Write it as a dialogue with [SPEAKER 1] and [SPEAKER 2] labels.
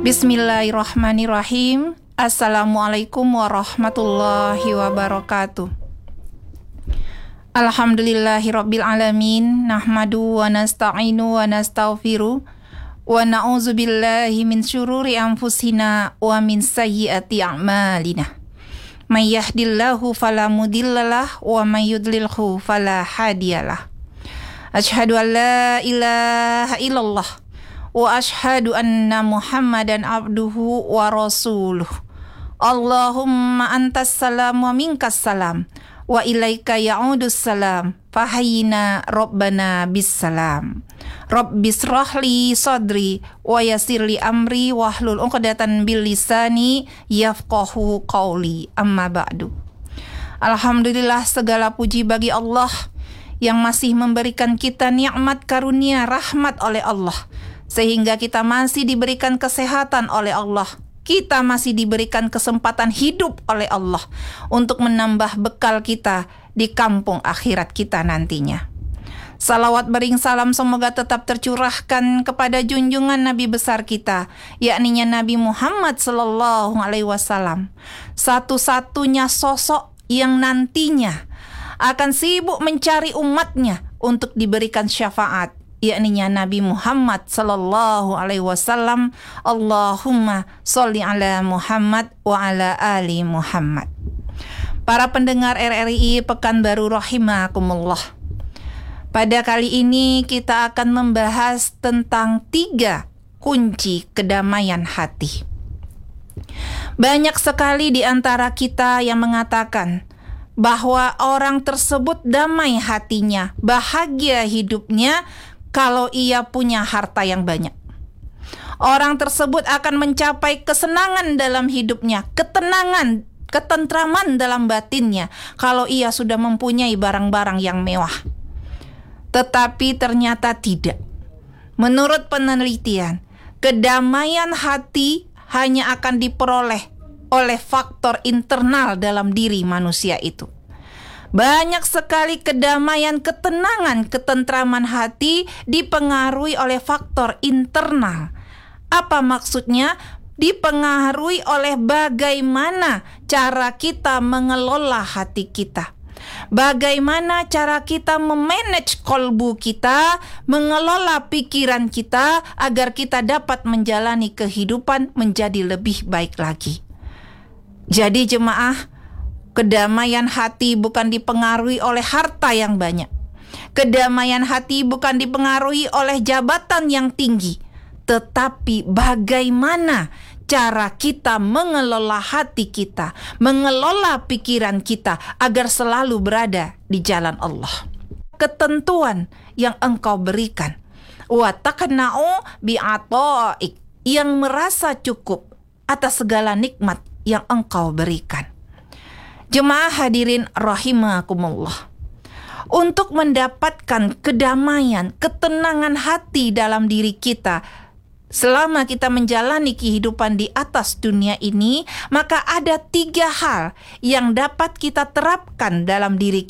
[SPEAKER 1] Bismillahirrahmanirrahim. Assalamualaikum warahmatullahi wabarakatuh. Alhamdulillahirabbil alamin, nahmadu wa nasta'inu wa nastaghfiru wa na'udzu billahi min syururi anfusina wa min sayyiati a'malina. May yahdihillahu fala mudhillalah wa may yudlilhu fala hadiyalah. Asyhadu an la ilaha illallah wa asyhadu anna Muhammadan abduhu wa rasuluh. Allahumma antas salam wa minkas salam wa ilaika ya'udus salam fahayyina rabbana bis salam. Rabbis rahli sadri wa yassirli amri wahlul 'uqdatan bil lisani yafqahu qawli. Amma ba'du. Alhamdulillah, segala puji bagi Allah yang masih memberikan kita nikmat karunia rahmat oleh Allah, sehingga kita masih diberikan kesehatan oleh Allah, kita masih diberikan kesempatan hidup oleh Allah untuk menambah bekal kita di kampung akhirat kita nantinya. Salawat bering salam semoga tetap tercurahkan kepada junjungan Nabi besar kita, yakni Nabi Muhammad sallallahu alaihi wasallam, satu-satunya sosok yang nantinya akan sibuk mencari umatnya untuk diberikan syafaat, yakni Nabi Muhammad sallallahu alaihi wasallam. Allahumma sholli ala Muhammad wa ala ali Muhammad. Para pendengar RRI Pekanbaru rahimakumullah. Pada kali ini kita akan membahas tentang 3 kunci kedamaian hati. Banyak sekali di antara kita yang mengatakan bahwa orang tersebut damai hatinya, bahagia hidupnya kalau ia punya harta yang banyak. Orang tersebut akan mencapai kesenangan dalam hidupnya, ketenangan, ketentraman dalam batinnya kalau ia sudah mempunyai barang-barang yang mewah. Tetapi ternyata tidak. Menurut penelitian, kedamaian hati hanya akan diperoleh oleh faktor internal dalam diri manusia itu. Banyak sekali kedamaian, ketenangan, ketentraman hati dipengaruhi oleh faktor internal. Apa maksudnya? Dipengaruhi oleh bagaimana cara kita mengelola hati kita. Bagaimana cara kita memanage kolbu kita, mengelola pikiran kita agar kita dapat menjalani kehidupan menjadi lebih baik lagi. Jadi jemaah, kedamaian hati bukan dipengaruhi oleh harta yang banyak. Kedamaian hati bukan dipengaruhi oleh jabatan yang tinggi. Tetapi bagaimana cara kita mengelola hati kita, mengelola pikiran kita agar selalu berada di jalan Allah. Ketentuan yang engkau berikan, wa taqna'u bi'ata'ik, yang merasa cukup atas segala nikmat yang engkau berikan. Jemaah hadirin rahimakumullah. Untuk mendapatkan kedamaian, ketenangan hati dalam diri kita selama kita menjalani kehidupan di atas dunia ini, maka ada 3 hal yang dapat kita terapkan dalam diri